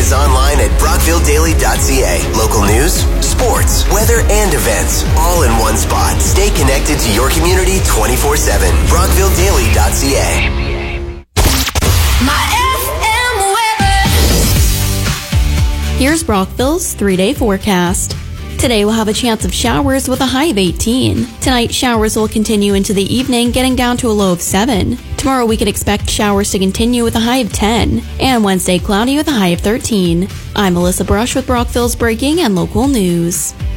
is online at brockvilledaily.ca. Local news, sports, weather, and events, all in one spot. Stay connected to your community 24/7. brockvilledaily.ca. My FM weather. Here's Brockville's 3-day forecast. Today we'll have a chance of showers with a high of 18. Tonight, showers will continue into the evening, getting down to a low of 7. Tomorrow we can expect showers to continue with a high of 10. And Wednesday, cloudy with a high of 13. I'm Melissa Brush with Brockville's breaking and local news.